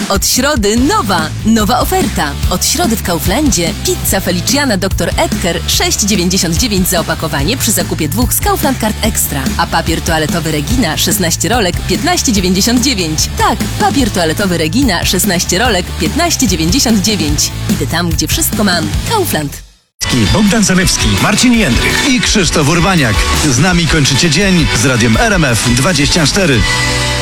Od środy nowa oferta. Od środy w Kauflandzie pizza Feliciana Dr. Edgar 6,99 za opakowanie przy zakupie 2 z Kaufland Card Extra. A papier toaletowy Regina 16 rolek 15,99. Tak, papier toaletowy Regina 16 rolek 15,99. Idę tam, gdzie wszystko mam. Kaufland. Bogdan Zalewski, Marcin Jędrych i Krzysztof Urbaniak. Z nami kończycie dzień z radiem RMF 24.